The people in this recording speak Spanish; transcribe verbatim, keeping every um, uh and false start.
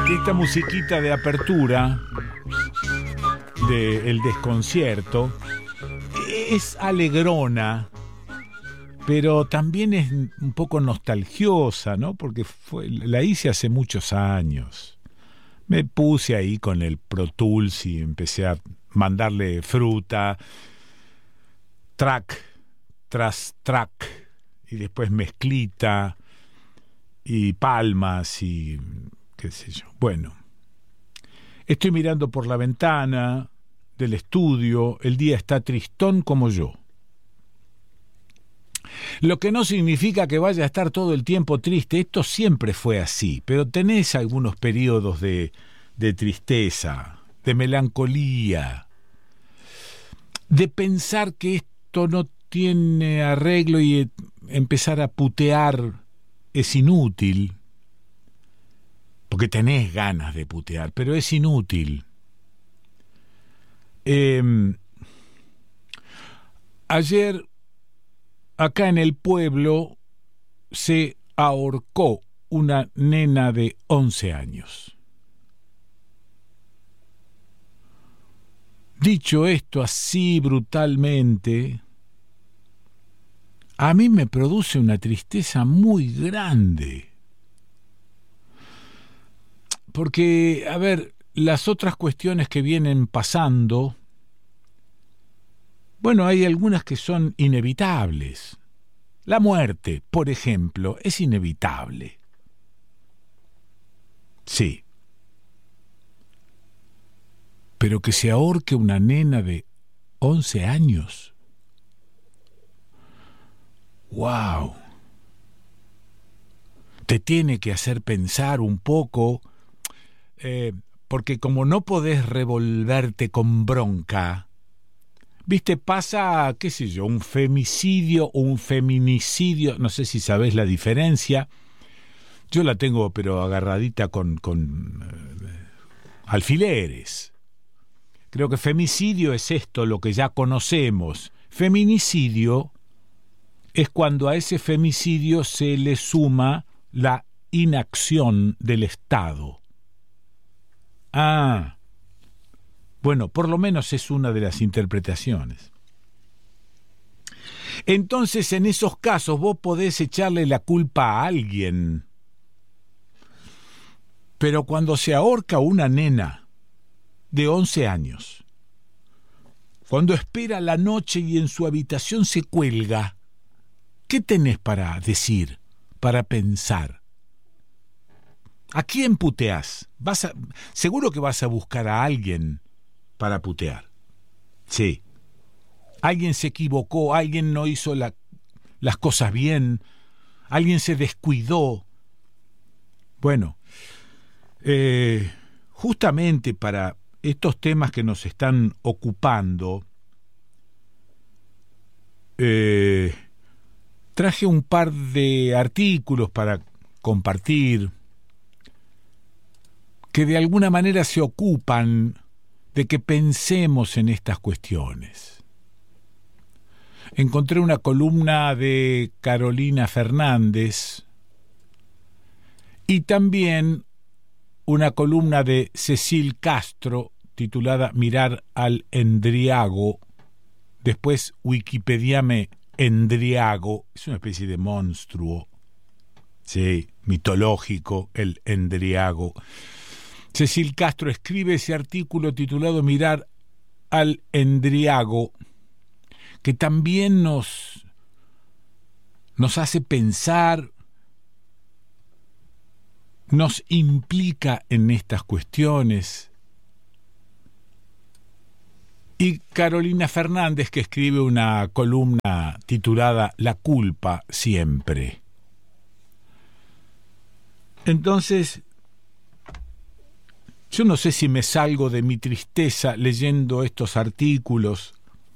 Esta musiquita de apertura de El Desconcierto es alegrona, pero también es un poco nostalgiosa, ¿no? Porque fue, la hice hace muchos años. Me puse ahí con el Pro Tools y empecé a mandarle fruta, track tras track, y después mezclita y palmas y qué sé yo. Bueno, estoy mirando por la ventana del estudio, el día está tristón como yo. Lo que no significa que vaya a estar todo el tiempo triste, esto siempre fue así, pero tenés algunos periodos de, de tristeza, de melancolía, de pensar que esto no tiene arreglo y empezar a putear es inútil, porque tenés ganas de putear, pero es inútil. Eh, ayer, acá en el pueblo, se ahorcó una nena de once años. Dicho esto así brutalmente, a mí me produce una tristeza muy grande. Porque, a ver, las otras cuestiones que vienen pasando, bueno, hay algunas que son inevitables. La muerte, por ejemplo, es inevitable. Sí. Pero que se ahorque una nena de once años. ¡Wow! Te tiene que hacer pensar un poco, eh, porque como no podés revolverte con bronca, viste, pasa, qué sé yo, un femicidio o un feminicidio, no sé si sabés la diferencia. Yo la tengo pero agarradita con, con eh, alfileres. Creo que femicidio es esto, lo que ya conocemos. Feminicidio es cuando a ese femicidio se le suma la inacción del Estado. Ah, bueno, por lo menos es una de las interpretaciones. Entonces, en esos casos, vos podés echarle la culpa a alguien. Pero cuando se ahorca una nena de once años, cuando espera la noche y en su habitación se cuelga, ¿qué tenés para decir, para pensar? ¿A quién puteás? Vas a, seguro que vas a buscar a alguien para putear. Sí. Alguien se equivocó, alguien no hizo la, las cosas bien, alguien se descuidó. Bueno, eh, justamente para estos temas que nos están ocupando, eh, traje un par de artículos para compartir que de alguna manera se ocupan de que pensemos en estas cuestiones. Encontré una columna de Carolina Fernández y también una columna de Cecil Castro titulada Mirar al Endriago. Después Wikipediame Endriago, es una especie de monstruo, sí, mitológico, el Endriago. Cecil Castro escribe ese artículo titulado Mirar al Endriago, que también nos, nos hace pensar, nos implica en estas cuestiones. Y Carolina Fernández, que escribe una columna titulada La culpa siempre. Entonces, yo no sé si me salgo de mi tristeza leyendo estos artículos